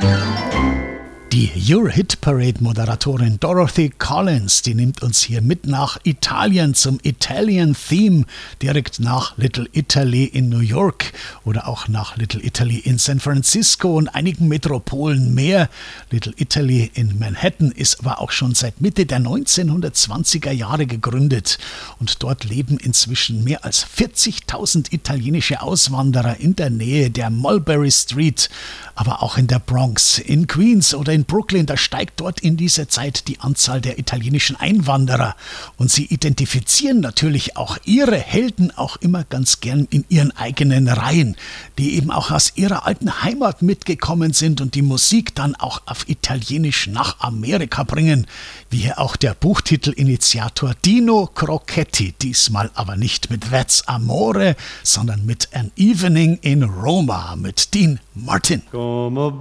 Die Euro-Hit-Parade-Moderatorin Dorothy Collins, die nimmt uns hier mit nach Italien zum Italian Theme, direkt nach Little Italy in New York oder auch nach Little Italy in San Francisco und einigen Metropolen mehr. Little Italy in Manhattan ist aber auch schon seit Mitte der 1920er Jahre gegründet und dort leben inzwischen mehr als 40.000 italienische Auswanderer in der Nähe der Mulberry Street, aber auch in der Bronx, in Queens oder in Brooklyn, da steigt dort in dieser Zeit die Anzahl der italienischen Einwanderer. Und sie identifizieren natürlich auch ihre Helden auch immer ganz gern in ihren eigenen Reihen, die eben auch aus ihrer alten Heimat mitgekommen sind und die Musik dann auch auf Italienisch nach Amerika bringen. Wie hier auch der Buchtitelinitiator Dino Crocetti, diesmal aber nicht mit That's Amore, sondern mit An Evening in Roma mit Dean Martin.